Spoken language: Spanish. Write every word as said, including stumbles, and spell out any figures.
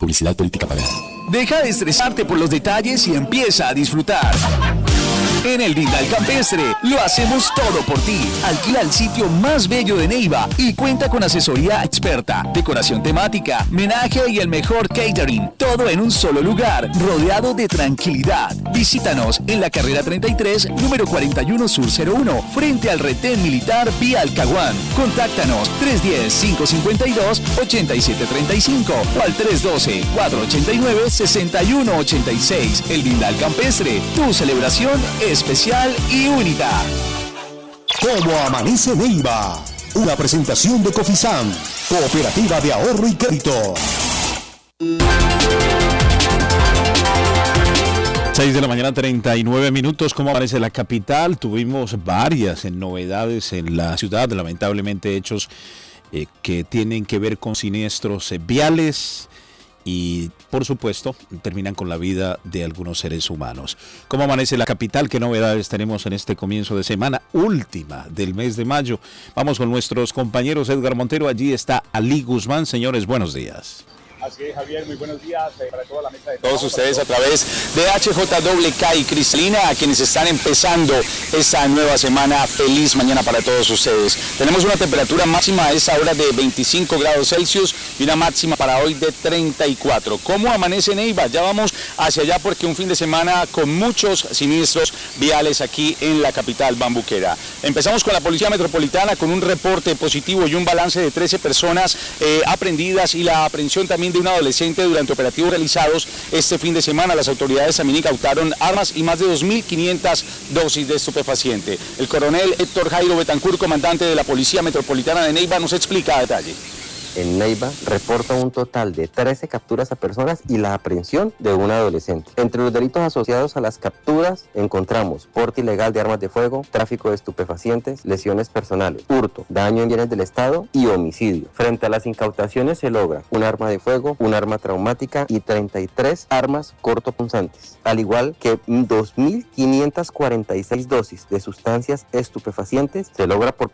Publicidad política pagada. Deja de estresarte por los detalles y empieza a disfrutar. En el Dindal Campestre lo hacemos todo por ti. Alquila el sitio más bello de Neiva y cuenta con asesoría experta, decoración temática, menaje y el mejor catering. Todo en un solo lugar, rodeado de tranquilidad. Visítanos en la carrera treinta y tres, número cuarenta y uno Sur cero uno, frente al retén militar vía Alcahuán. Contáctanos tres uno cero, cinco cinco dos, ocho siete tres cinco o al tres uno dos, cuatro ocho nueve, seis uno ocho seis. El Dindal Campestre, tu celebración especial y única. Como amanece Neiva, una presentación de Cofisan, Cooperativa de Ahorro y Crédito. seis de la mañana, treinta y nueve minutos. ¿Cómo amanece la capital? Tuvimos varias novedades en la ciudad, lamentablemente hechos eh, que tienen que ver con siniestros eh, viales y, por supuesto, terminan con la vida de algunos seres humanos. ¿Cómo amanece la capital? ¿Qué novedades tenemos en este comienzo de semana última del mes de mayo? Vamos con nuestros compañeros. Edgar Montero, allí está Ali Guzmán. Señores, buenos días. Así es, Javier, muy buenos días eh, para toda la mesa de todos ustedes a través de H J W K y Cristalina, a quienes están empezando esta nueva semana. Feliz mañana para todos ustedes. Tenemos una temperatura máxima a esa hora de veinticinco grados Celsius y una máxima para hoy de treinta y cuatro. ¿Cómo amanece Neiva? Ya vamos hacia allá porque un fin de semana con muchos siniestros viales aquí en la capital bambuquera. Empezamos con la Policía Metropolitana con un reporte positivo y un balance de trece personas eh, aprehendidas y la aprehensión también de un adolescente durante operativos realizados este fin de semana. Las autoridades también incautaron armas y más de dos mil quinientas dosis de estupefaciente. El coronel Héctor Jairo Betancur, comandante de la Policía Metropolitana de Neiva, nos explica a detalle. En Neiva reporta un total de trece capturas a personas y la aprehensión de un adolescente. Entre los delitos asociados a las capturas encontramos porte ilegal de armas de fuego, tráfico de estupefacientes, lesiones personales, hurto, daño en bienes del Estado y homicidio. Frente a las incautaciones se logra un arma de fuego, un arma traumática y treinta y tres armas cortopunzantes, al igual que dos mil quinientas cuarenta y seis dosis de sustancias estupefacientes. Se logra por